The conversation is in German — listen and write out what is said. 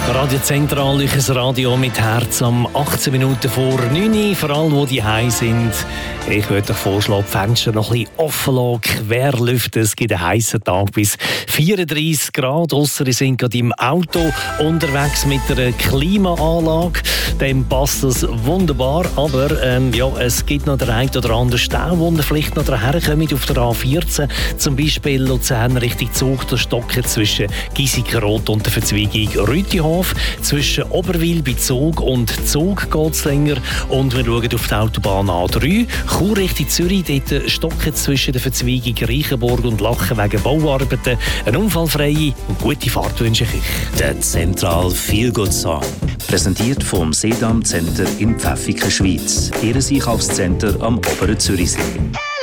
Radio Zentral, ein Radio mit Herz am 18 Minuten vor 9 Uhr. Für alle, die daheim sind, ich würde euch vorschlagen, die Fenster noch ein bisschen offen lassen, querlüften. Es gibt einen heissen Tag bis 34 Grad. Ausser ihr sind gerade im Auto unterwegs mit einer Klimaanlage. Dann passt das wunderbar. Aber es gibt noch den einen oder anderen Stau, wo ihr vielleicht noch daher kommt auf der A14. Zum Beispiel Luzern Richtung Zug, der Stocken zwischen Giesikenrot und der Verzweigung Rütihof. Zwischen Oberwil bei Zug und Zug geht es länger. Und wir schauen auf die Autobahn A3. Chur Richtung Zürich, dort Stocken zwischen der Verzweigung Reichenburg und Lachen wegen Bauarbeiten. Eine unfallfreie und gute Fahrt wünsche ich euch. Der Zentral Feel Good Song. Präsentiert vom Sedam Center in Pfäffiken, Schweiz. Ihr Einkaufscenter am Oberen Zürichsee.